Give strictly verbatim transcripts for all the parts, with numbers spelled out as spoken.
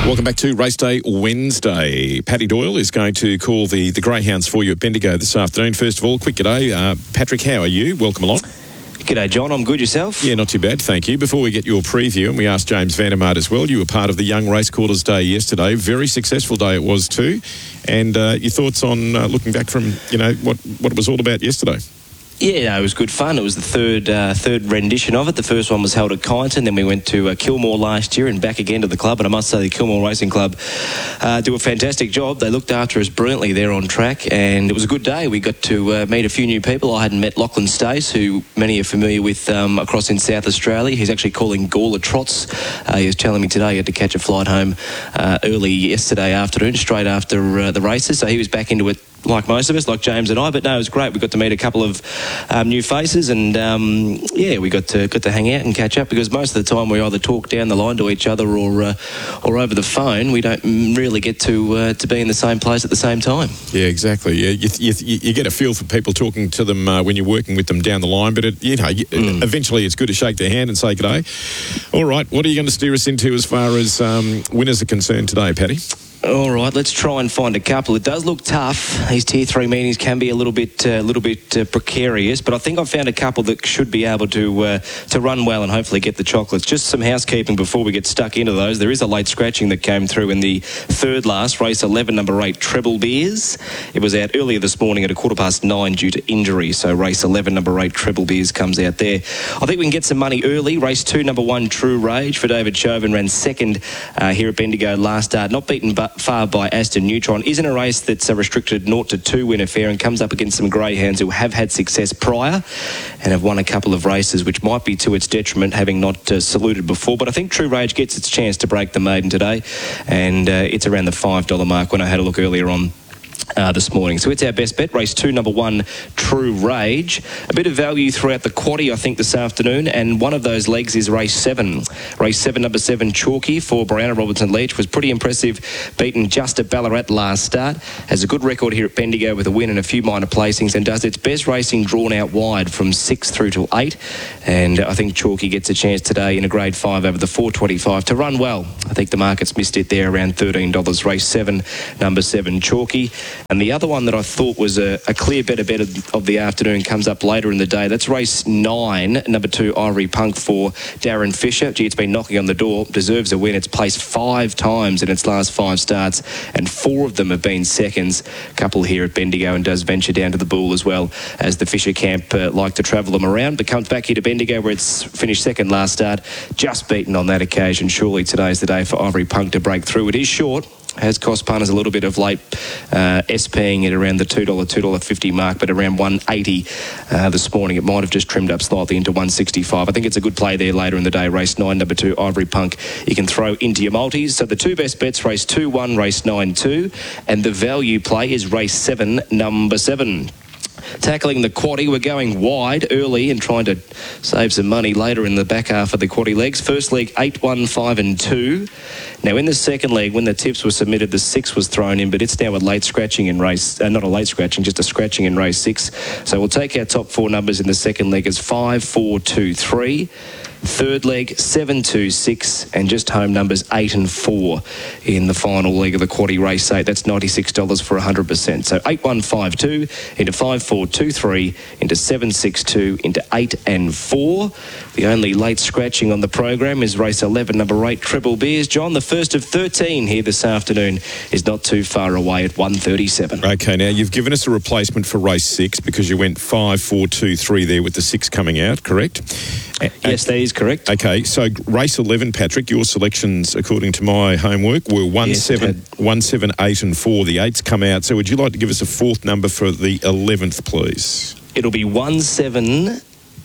Welcome back to Race Day Wednesday. Paddy Doyle is going to call the, the Greyhounds for you at Bendigo this afternoon. First of all, quick g'day. Uh, Patrick, how are you? Welcome along. G'day, John. I'm good. Yourself? Yeah, not too bad, thank you. Before we get your preview, and we asked James Vandermaat as well, you were part of the Young Racecourses Day yesterday. Very successful day it was too. And uh, your thoughts on uh, looking back from, you know, what, what it was all about yesterday? Yeah, no, it was good fun. It was the third uh, third rendition of it. The first one was held at Kyneton, then we went to uh, Kilmore last year and back again to the club. And I must say the Kilmore Racing Club uh, do a fantastic job. They looked after us brilliantly there on track, and it was a good day. We got to uh, meet a few new people. I hadn't met Lachlan Stace, who many are familiar with um, across in South Australia. He's actually calling Gawler Trots. Uh, he was telling me today he had to catch a flight home uh, early yesterday afternoon, straight after uh, the races. So he was back into it like most of us, like James and I. But no, it was great. We got to meet a couple of um, new faces, and um, yeah, we got to got to hang out and catch up, because most of the time we either talk down the line to each other or uh, or over the phone. We don't really get to uh, to be in the same place at the same time. Yeah, exactly. Yeah, you, you, you get a feel for people talking to them uh, when you're working with them down the line. But it, you know, mm. eventually it's good to shake their hand and say good day. All right, what are you going to steer us into as far as um, winners are concerned today, Paddy? All right, let's try and find a couple. It does look tough. These tier three meetings can be a little bit, a uh, little bit uh, precarious, but I think I've found a couple that should be able to uh, to run well and hopefully get the chocolates. Just some housekeeping before we get stuck into those. There is a late scratching that came through in the third last race, eleven, number eight, Treble Beers. It was out earlier this morning at a quarter past nine due to injury. So race eleven, number eight, Treble Beers comes out there. I think we can get some money early. Race two, number one, True Rage for David Chauvin, ran second uh, here at Bendigo last start, not beaten but far by Aston Neutron. Is in a race that's uh, restricted zero to two winner fair, and comes up against some greyhounds who have had success prior and have won a couple of races, which might be to its detriment, having not uh, saluted before. But I think True Rage gets its chance to break the maiden today, and uh, it's around the five dollar mark when I had a look earlier on Uh, this morning. So it's our best bet. Race two, number one, True Rage. A bit of value throughout the quaddie, I think, this afternoon, and one of those legs is race seven. Race seven, number seven, Chalky for Brianna Robertson-Leach, was pretty impressive, beaten just at Ballarat last start. Has a good record here at Bendigo with a win and a few minor placings, and does its best racing drawn out wide from six through to eight. And I think Chalky gets a chance today in a grade five over the four twenty-five to run well. I think the market's missed it there around thirteen dollars. Race seven, number seven, Chalky. And the other one that I thought was a, a clear better bet of, of the afternoon comes up later in the day. That's race nine, number two, Ivory Punk for Darren Fisher. Gee, it's been knocking on the door. Deserves a win. It's placed five times in its last five starts, and four of them have been seconds. A couple here at Bendigo, and does venture down to the Bull as well, as the Fisher camp uh, like to travel them around, but comes back here to Bendigo where it's finished second last start. Just beaten on that occasion. Surely today's the day for Ivory Punk to break through. It is short. Has cost punters a little bit of late uh, SPing at around the two dollars, two dollars fifty mark, but around one eighty uh, this morning. It might have just trimmed up slightly into one sixty-five. I think it's a good play there later in the day. Race nine, number two, Ivory Punk, you can throw into your multis. So the two best bets, race two, one, race nine, two, and the value play is race seven, number seven. Tackling the quaddie, we're going wide early and trying to save some money later in the back half of the quaddie legs. First leg, eight, one, five and two. Now in the second leg, when the tips were submitted, the six was thrown in, but it's now a late scratching in race, uh, not a late scratching, just a scratching in race six. So we'll take our top four numbers in the second leg as five, four, two, three. Third leg, seven, two, six, and just home numbers eight and four in the final leg of the quaddie race eight. That's ninety-six dollars for one hundred percent. So eight, one, five, two into five, four, two, three into seven, six, two into eight and four. The only late scratching on the program is race eleven, number eight, Treble Beers. John, the first of thirteen here this afternoon is not too far away at one thirty-seven. Okay, now you've given us a replacement for race six because you went five, four, two, three there with the six coming out, correct? Yes, that is correct. Okay, so race eleven, Patrick, your selections, according to my homework, were one, yes, seven, one, seven, eight and four. The eight's come out. So would you like to give us a fourth number for the eleventh, please? It'll be one, seven,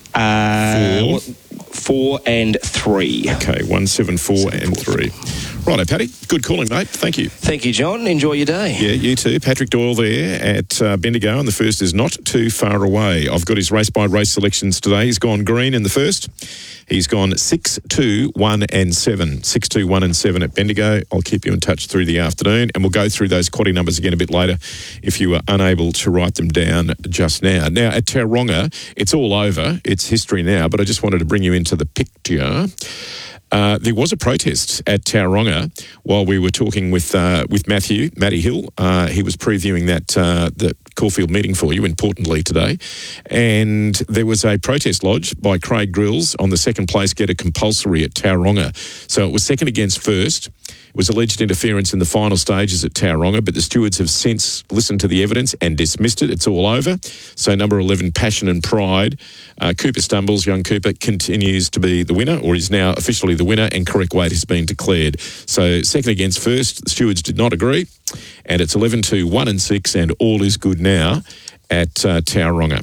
uh, four. four and three. Okay, one, seven, four and three. Righto, Paddy. Good calling, mate. Thank you. Thank you, John. Enjoy your day. Yeah, you too. Patrick Doyle there at uh, Bendigo, and the first is not too far away. I've got his race-by-race selections today. He's gone green in the first. He's gone six, two, one and seven. six, two, one and seven at Bendigo. I'll keep you in touch through the afternoon, and we'll go through those quaddie numbers again a bit later if you were unable to write them down just now. Now, at Taronga, it's all over. It's history now, but I just wanted to bring you into the picture. Uh, there was a protest at Tauranga while we were talking with uh, with Matthew, Matty Hill. Uh, he was previewing that uh, the Caulfield meeting for you, importantly, today. And there was a protest lodged by Craig Grills on the second place getter compulsory at Tauranga. So it was second against first. It was alleged interference in the final stages at Tauranga, but the stewards have since listened to the evidence and dismissed it. It's all over. So number eleven, Passion and Pride. Uh, Cooper Stumbles, young Cooper, continues to be the winner, or is now officially the winner, and correct weight has been declared. So second against first, the stewards did not agree, and it's eleven two, one and six, and all is good now at uh, Tauranga.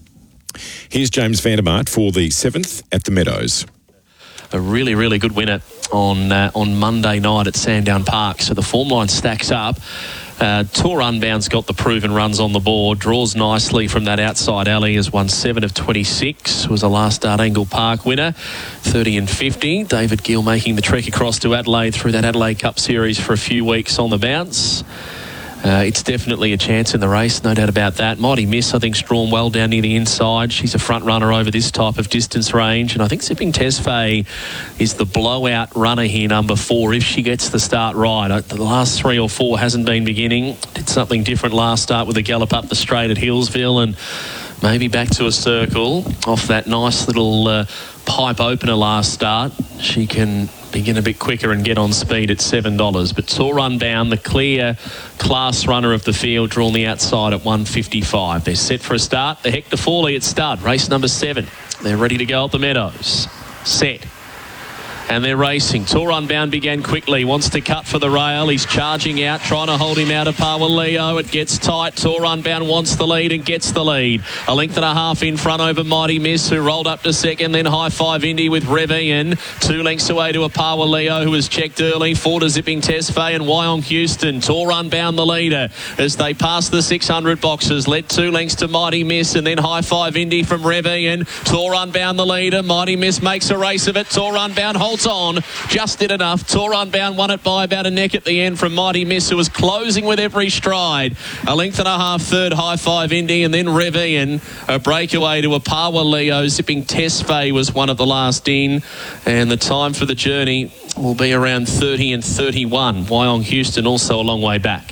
Here's James Vandermart for the seventh at the Meadows. A really, really good winner on uh, on Monday night at Sandown Park. So the form line stacks up. Uh, Tour Unbound's got the proven runs on the board. Draws nicely from that outside alley. Has won seven of twenty-six. Was a last start Angle Park winner. thirty and fifty. David Gill making the trek across to Adelaide through that Adelaide Cup Series for a few weeks on the bounce. Uh, it's definitely a chance in the race, no doubt about that. Mighty Miss, I think, drawn well down near the inside. She's a front runner over this type of distance range. And I think Zipping Tesfaye is the blowout runner here, number four, if she gets the start right. The last three or four hasn't been beginning. Did something different last start with a gallop up the straight at Hillsville and maybe back to a circle off that nice little uh, pipe opener last start. She can begin a bit quicker and get on speed at seven dollars. But Tour Unbound, the clear class runner of the field, drawn the outside at one fifty-five. They're set for a start. The Hector Fawley at stud, race number seven. They're ready to go at the Meadows. Set. And they're racing. Tour Unbound began quickly. Wants to cut for the rail. He's charging out, trying to hold him out of par with Leo. It gets tight. Tour Unbound wants the lead and gets the lead. A length and a half in front over Mighty Miss, who rolled up to second. Then High Five Indy with Rev Ian. Two lengths away to a par with Leo, who was checked early. Four to Zipping Tesfaye and Wyong Houston. Tour Unbound the leader as they pass the six hundred boxes. Led two lengths to Mighty Miss and then High Five Indy from Rev Ian. Tour Unbound the leader. Mighty Miss makes a race of it. Tour Unbound holds on, just did enough. Tour Unbound won it by about a neck at the end from Mighty Miss, who was closing with every stride. A length and a half third, High Five Indy, and then Rev Ian. A breakaway to a Pawa Leo. Zipping Tesfaye was one of the last in, and the time for the journey will be around thirty and thirty-one. Wyong Houston also a long way back.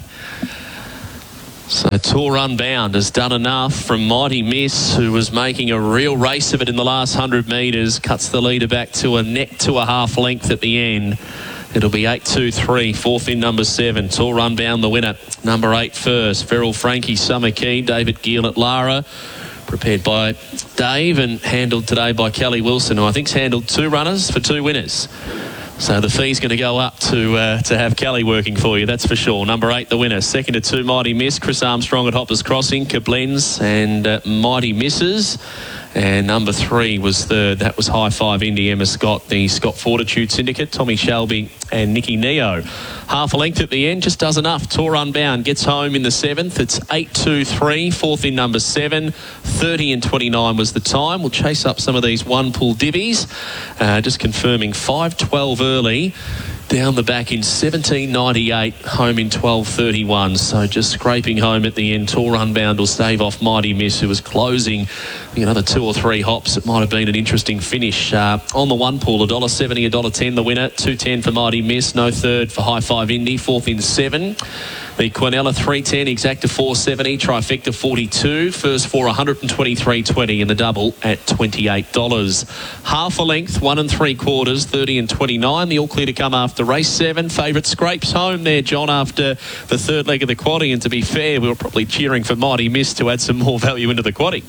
So Tour Unbound has done enough from Mighty Miss, who was making a real race of it in the last one hundred metres. Cuts the leader back to a neck to a half length at the end. It'll be eight two three, fourth in number seven. Tour Unbound the winner. Number eight first. Feral Frankie Summer Key. David Gill at Lara. Prepared by Dave and handled today by Kelly Wilson, who I think's handled two runners for two winners. So the fee's going to go up to uh, to have Kelly working for you, that's for sure. Number eight, the winner. Second to two, Mighty Miss. Chris Armstrong at Hoppers Crossing. Kablins and uh, Mighty Misses. And number three was third. That was High Five Indy, Emma Scott, the Scott Fortitude Syndicate, Tommy Shelby and Nikki Neo. Half a length at the end, just does enough. Tour Unbound gets home in the seventh. It's eight two three, fourth in number seven. thirty and twenty-nine was the time. We'll chase up some of these one-pull divvies. Uh, just confirming five twelve early. Down the back in seventeen ninety-eight, home in twelve thirty-one. So just scraping home at the end. Tour Unbound will stave off Mighty Miss, who was closing another two or three hops. It might have been an interesting finish. Uh, on the one pool, one dollar seventy, one dollar ten the winner. two ten for Mighty Miss. No third for High Five Indy. Fourth in seven. The Quinella three ten, Exacta four seventy, Trifecta forty-two, first four one twenty-three twenty, and the double at twenty-eight dollars. Half a length, one and three quarters, thirty and twenty-nine. The all clear to come after race seven. Favourite scrapes home there, John, after the third leg of the quaddie. And to be fair, we were probably cheering for Mighty Miss to add some more value into the quaddie.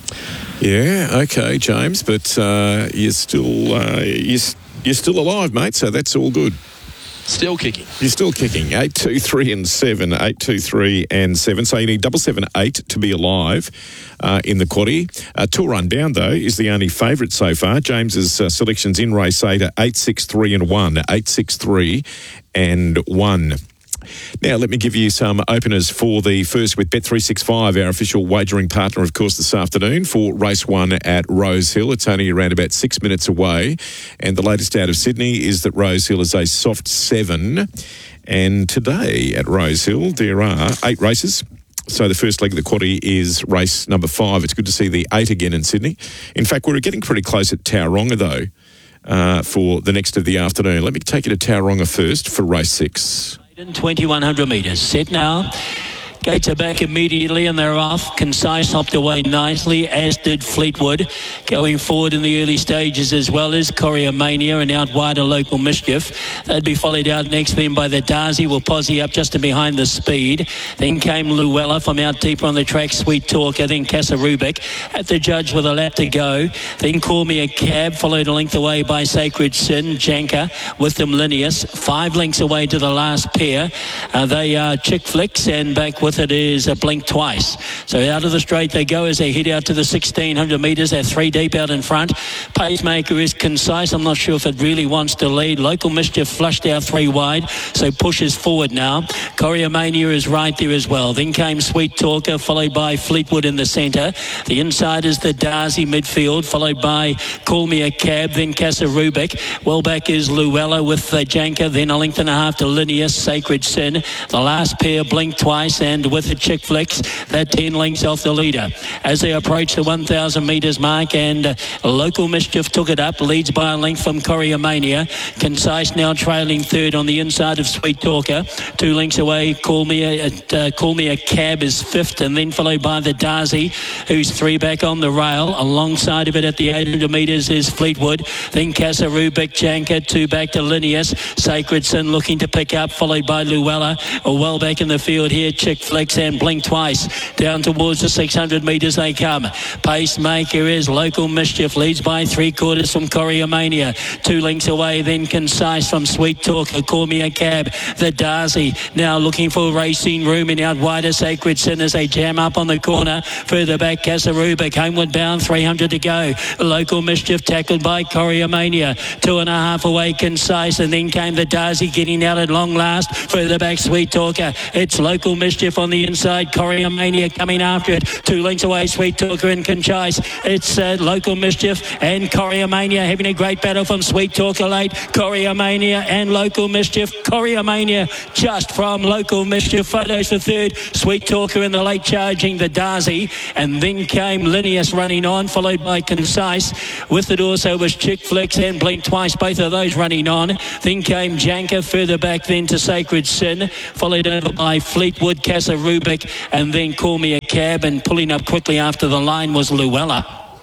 Yeah, okay, James, but uh, you're still uh, you're, you're still alive, mate. So that's all good. Still kicking. You're still kicking. Eight, two, three, and seven. Eight, two, three, and seven. So you need double seven, eight to be alive uh, in the quaddie. Uh, Tour Unbound though is the only favourite so far. James's uh, selections in race eight are eight, six, three, and one. Eight, six, three, and one. Now, let me give you some openers for the first with Bet three sixty-five, our official wagering partner, of course, this afternoon for race one at Rosehill. It's only around about six minutes away. And the latest out of Sydney is that Rosehill is a soft seven. And today at Rosehill, there are eight races. So the first leg of the quaddie is race number five. It's good to see the eight again in Sydney. In fact, we're getting pretty close at Tauranga, though. uh, for the next of the afternoon. Let me take you to Tauranga first for race six. twenty-one hundred metres. Set now. Gates are back immediately and they're off. Concise hopped away nicely, as did Fleetwood. Going forward in the early stages as well as Choreomania and out wider Local Mischief. They'd be followed out next then by the Darcy. Will posse up just behind the Speed. Then came Luella from out deeper on the track, Sweet Talker. Then Casa Rubik at the judge with a lap to go. Then Call Me a Cab, followed a length away by Sacred Sin. Janka with them Linnaeus. Five lengths away to the last pair. Uh, they are Chick Flicks, and back with it is a Blink Twice. So out of the straight they go as they head out to the sixteen hundred metres. They're three deep out in front. Pacemaker is Concise. I'm not sure if it really wants to lead. Local Mischief flushed out three wide, so pushes forward now. Choreomania is right there as well. Then came Sweet Talker, followed by Fleetwood in the centre. The inside is the Darcy midfield, followed by Call Me a Cab, then Casa Rubik. Well back is Luella with the Janka, then a length and a half to Linnaeus, Sacred Sin. The last pair Blink Twice, and with the Chick Flicks, that ten lengths off the leader. As they approach the one thousand metres mark, and uh, Local Mischief took it up, leads by a length from Choreomania. Concise now trailing third on the inside of Sweet Talker. Two lengths away, Call Me a, uh, Call Me a Cab is fifth, and then followed by the Darcy, who's three back on the rail. Alongside of it at the eight hundred metres is Fleetwood. Then Casa Rubik, Janka, two back to Linnaeus. Sacred Sin looking to pick up, followed by Luella. Well back in the field here, Chick Flicks and Blink Twice. Down towards the six hundred metres they come. Pacemaker is Local Mischief, leads by three quarters from Choreomania. Two lengths away, then Concise from Sweet Talker. Call Me a Cab. The Darcy now looking for racing room and out wider Sacred Sin as they jam up on the corner. Further back, Casa Rubik, homeward bound, three hundred to go. Local Mischief tackled by Choreomania. Two and a half away, Concise, and then came the Darcy getting out at long last. Further back, Sweet Talker. It's Local Mischief on the inside. Choreomania coming after it. Two lengths away, Sweet Talker and Concise. It's uh, Local Mischief and Choreomania having a great battle from Sweet Talker late. Choreomania and Local Mischief. Choreomania just from Local Mischief. Photos for third. Sweet Talker in the late charging the Darcy. And then came Linnaeus running on, followed by Concise. With it also was Chick Flicks and Blink Twice, both of those running on. Then came Janka, further back then to Sacred Sin, followed over by Fleetwood, Casa Rubik, and then Call Me a Cab, and pulling up quickly after the line was Luella.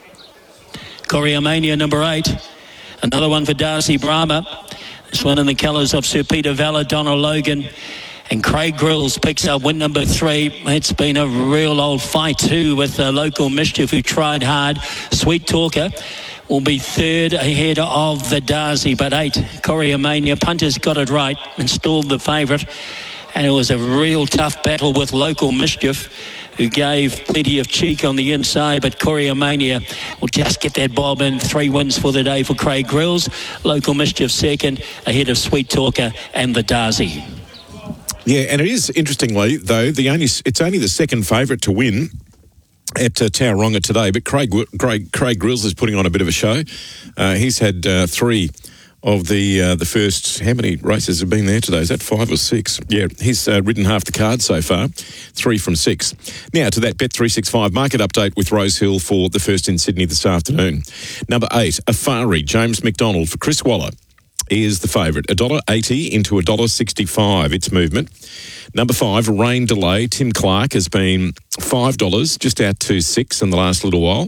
Choreomania number eight. Another one for Darcy Brahma. This one in the colours of Sir Peter Valla, Donald Logan. And Craig Grills picks up win number three. It's been a real old fight too with uh, Local Mischief, who tried hard. Sweet Talker will be third ahead of the Darcy, but eight, Choreomania. Punters got it right, installed the favourite. And it was a real tough battle with Local Mischief, who gave plenty of cheek on the inside, but Choreomania will just get that bob in. Three wins for the day for Craig Grills. Local Mischief second, ahead of Sweet Talker and the Darcy. Yeah, and it is, interestingly, though, the only it's only the second favourite to win at uh, Tauranga today, but Craig, Craig Craig Grills is putting on a bit of a show. Uh, he's had uh, three of the uh, the first, how many races have been there today? Is that five or six? Yeah, he's uh, ridden half the card so far, three from six. Now to that Bet three sixty-five market update with Rosehill for the first in Sydney this afternoon. Number eight, Afari, James McDonald for Chris Waller is the favourite. one dollar eighty into one dollar sixty-five, its movement. Number five, Rain Delay, Tim Clark has been five dollars, just out to six in the last little while.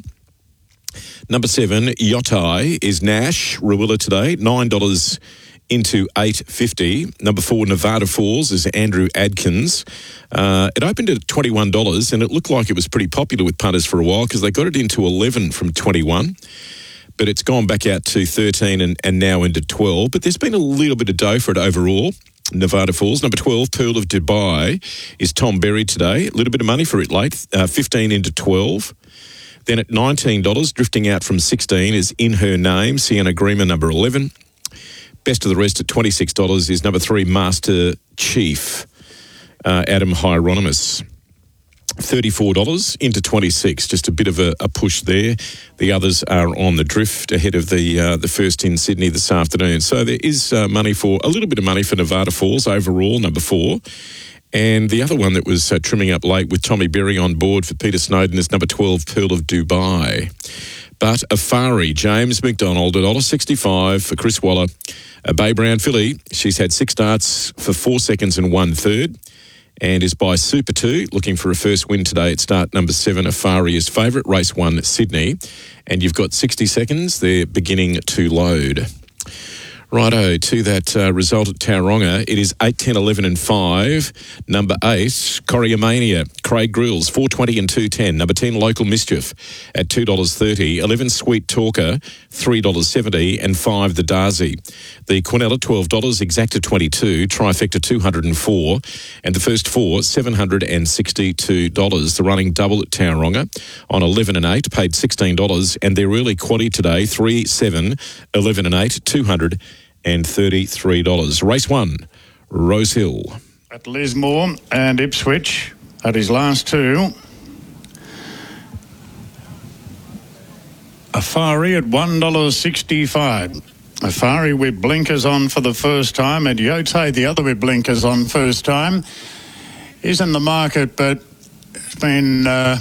Number seven, Yotai is Nash, Rawilla today, nine dollars into eight fifty. Number four, Nevada Falls is Andrew Adkins. Uh, it opened at twenty-one dollars and it looked like it was pretty popular with punters for a while because they got it into eleven from twenty-one. But it's gone back out to thirteen and, and now into twelve. But there's been a little bit of dough for it overall. Nevada Falls. Number twelve, Pearl of Dubai, is Tom Berry today. A little bit of money for it late, uh, fifteen into twelve. Then at nineteen dollars, drifting out from sixteen, is In Her Name, Sienna Grima, number eleven. Best of the rest at twenty-six dollars is number three, Master Chief, uh, Adam Hieronymus. thirty-four dollars into twenty-six, just a bit of a, a push there. The others are on the drift ahead of the uh, the first in Sydney this afternoon. So there is uh, money for, a little bit of money for Nevada Falls overall, number four. And the other one that was uh, trimming up late with Tommy Berry on board for Peter Snowden is number twelve, Pearl of Dubai. But Afari, James McDonald, one dollar sixty-five for Chris Waller. A Bay Brown filly, she's had six starts for four seconds and one third, and is by Super two, looking for a first win today at start number seven. Afari is favourite, race one, Sydney. And you've got sixty seconds. They're beginning to load. Righto, to that uh, result at Tauranga. It is eight, ten, eleven and five. Number eight, Coriamania, Craig Grills, four twenty and two ten. Number ten, Local Mischief at two dollars thirty. eleven, Sweet Talker, three dollars seventy. And five, The Darzi. The Quinella, twelve dollars. Exacta, twenty-two. Trifecta, two hundred four. And the first four, seven hundred sixty-two dollars. The running double at Tauranga on eleven and eight, paid sixteen dollars. And their early quaddie today, three, seven, eleven and eight, two hundred and thirty-three dollars. Race one, Rosehill. At Lismore and Ipswich at his last two. Afari at one dollar sixty-five. Afari with blinkers on for the first time, and Yote the other with blinkers on first time. Is in the market, but it's been uh,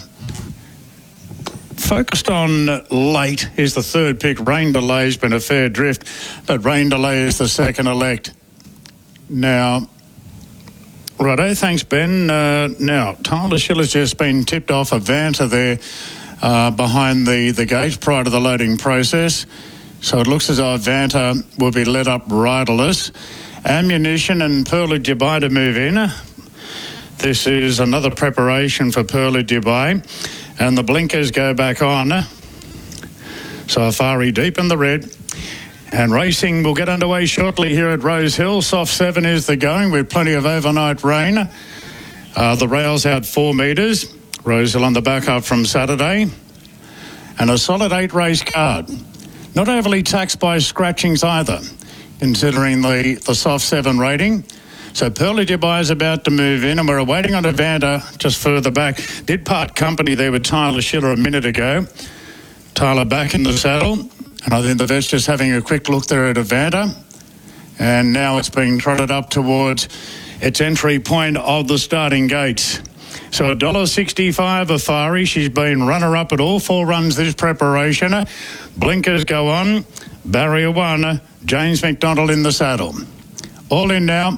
focused on late. Is the third pick. Rain Delay's been a fair drift, but Rain Delay is the second elect. Now, righto, thanks, Ben. Uh, now, Tyler Schiller's just been tipped off a Vanta there uh, behind the, the gate prior to the loading process. So it looks as though Vanta will be let up riderless. Ammunition and Pearly Dubai to move in. This is another preparation for Pearly Dubai. And the blinkers go back on. So Afari deep in the red. And racing will get underway shortly here at Rosehill. Soft seven is the going with plenty of overnight rain. Uh, the rails out four metres. Rosehill on the back up from Saturday. And a solid eight race card. Not overly taxed by scratchings either, considering the, the soft seven rating. So Pearly Dubai is about to move in, and we're waiting on Evander just further back. Did part company there with Tyler Schiller a minute ago. Tyler back in the saddle, and I think the vet's just having a quick look there at Evander. And now it's being trotted up towards its entry point of the starting gates. So one dollar sixty-five Afari. She's been runner-up at all four runs this preparation. Blinkers go on. Barrier one, James McDonald in the saddle. All in now.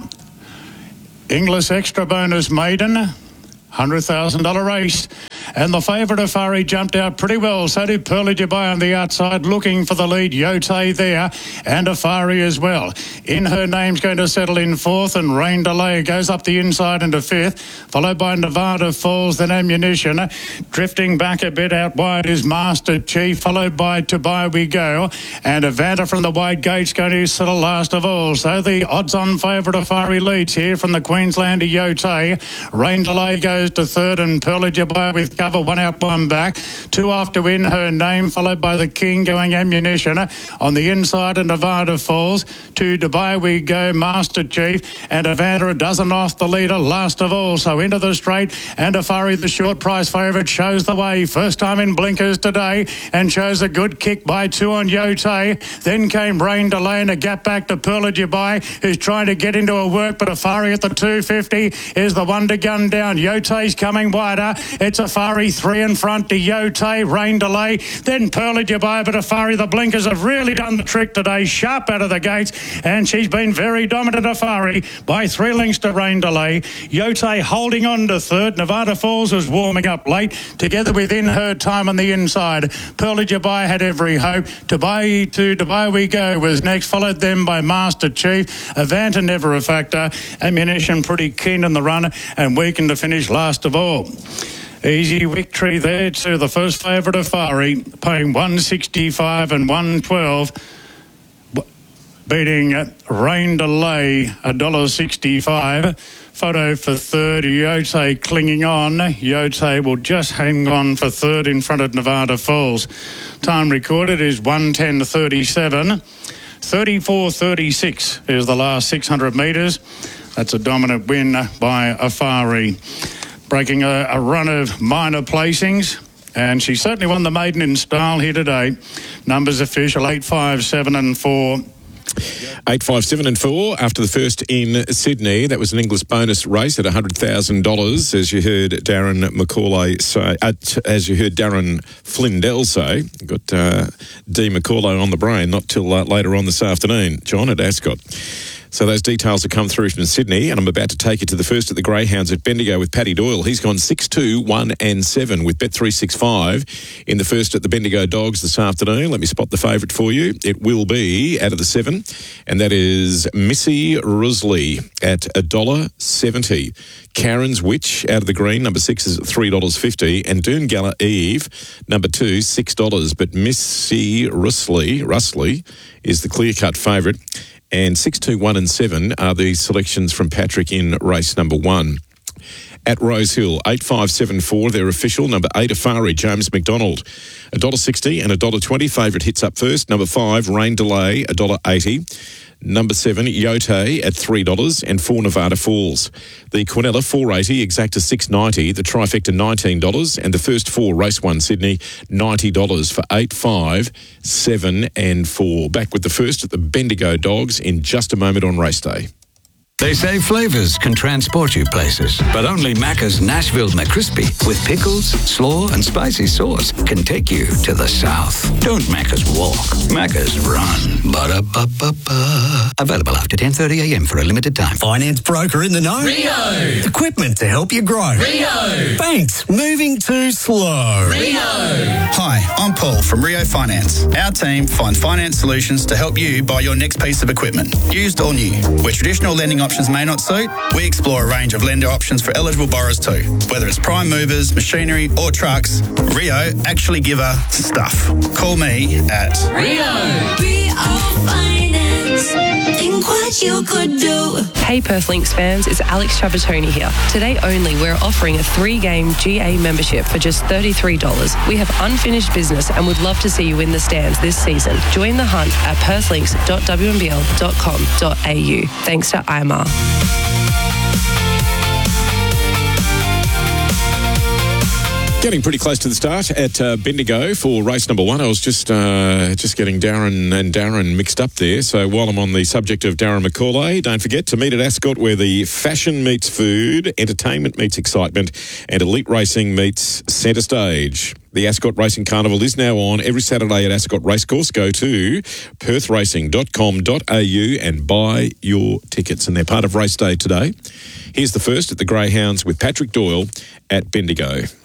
Inglis Extra Bonus Maiden, one hundred thousand dollars race. And the favourite Afari jumped out pretty well. So did Pearly Dubai on the outside, looking for the lead. Yote there, and Afari as well. In Her Name's going to settle in fourth, and Rain Delay goes up the inside into fifth, followed by Nevada Falls, then Ammunition. Drifting back a bit out wide is Master Chief, followed by To Buy We Go, and Evander from the wide gate's going to settle last of all. So the odds-on favourite Afari leads here from the Queenslander Yote. Rain Delay goes to third, and Pearly Dubai with cover, one out, one back. Two off to win Her Name, followed by the King going Ammunition. On the inside, and Nevada Falls. To Dubai We Go, Master Chief, and Evander a dozen off the leader, last of all. So into the straight, and Afari, the short price favourite, shows the way. First time in blinkers today, and shows a good kick by two on Yote. Then came Rain Delay, and a gap back to Pearly Dubai, who's trying to get into a work, but Afari at the two fifty is the one to gun down. Yote's coming wider. It's Afari three in front to Yote, Rain Delay, then Pearly Dubai, but Afari, the blinkers have really done the trick today, sharp out of the gates, and she's been very dominant, Afari, by three lengths to Rain Delay. Yote holding on to third. Nevada Falls was warming up late, together with In Her Time on the inside. Pearly Dubai had every hope. Dubai to Dubai We Go was next, followed then by Master Chief. Avanta never a factor. Ammunition pretty keen in the run, and weakened to finish last of all. Easy victory there to the first favourite Afari, paying one sixty-five and one twelve, beating Rain Delay one dollar sixty-five. Photo for third, Yote clinging on. Yote will just hang on for third in front of Nevada Falls. Time recorded is one ten thirty-seven. thirty-four thirty-six is the last six hundred metres. That's a dominant win by Afari. Breaking a, a run of minor placings, and she certainly won the maiden in style here today. Numbers official eight, five, seven and four. Eight, five, seven and four after the first in Sydney. That was an English bonus race at one hundred thousand dollars, as you heard Darren McCauley say, uh, as you heard Darren Flindell say. Got uh, D. McCauley on the brain, not till uh, later on this afternoon, John, at Ascot. So those details have come through from Sydney, and I'm about to take you to the first at the Greyhounds at Bendigo with Paddy Doyle. He's gone six, two, one and seven with Bet three sixty-five in the first at the Bendigo Dogs this afternoon. Let me spot the favourite for you. It will be out of the seven, and that is Missy Rusley at one dollar seventy. Karen's Witch out of the green, number six, is at three dollars fifty, and Doongala Eve, number two, six dollars. But Missy Rusley, Rusley is the clear-cut favourite. And six, two, one and seven are the selections from Patrick in race number one. At Rosehill, eight, five, seven, four, their official. Number eight, Afari, James McDonald, one dollar sixty and one dollar twenty. Favourite hits up first. Number five, Rain Delay, one dollar eighty. Number seven, Yote at three dollars, and four, Nevada Falls. The Quinella, four eighty, Exacta six ninety, the Trifecta nineteen dollars, and the first four, Race one Sydney, ninety dollars for eight, five, seven and four. Back with the first at the Bendigo Dogs in just a moment on race day. They say flavours can transport you places, but only Macca's Nashville McCrispy with pickles, slaw and spicy sauce can take you to the south. Don't Macca's walk, Macca's run. Ba-da-ba-ba-ba. Available after ten thirty a m for a limited time. Finance broker in the know. Rio. Equipment to help you grow. Rio. Banks moving too slow. Rio. Hi, I'm Paul from Rio Finance. Our team find finance solutions to help you buy your next piece of equipment, used or new. Where traditional lending options may not suit, we explore a range of lender options for eligible borrowers too. Whether it's prime movers, machinery or trucks, Rio actually give a stuff. Call me at Rio. Rio Finance. Think what you could do. Hey Perth Lynx fans, it's Alex Trapattoni here. Today only, we're offering a three-game G A membership for just thirty-three dollars. We have unfinished business and would love to see you in the stands this season. Join the hunt at perth links dot w n b l dot com dot a u. Thanks to I M R. Getting pretty close to the start at uh, Bendigo for race number one. I was just uh, just getting Darren and Darren mixed up there. So while I'm on the subject of Darren McCauley, don't forget to meet at Ascot, where the fashion meets food, entertainment meets excitement, and elite racing meets centre stage. The Ascot Racing Carnival is now on every Saturday at Ascot Racecourse. Go to perth racing dot com dot a u and buy your tickets. And they're part of race day today. Here's the first at the Greyhounds with Patrick Doyle at Bendigo.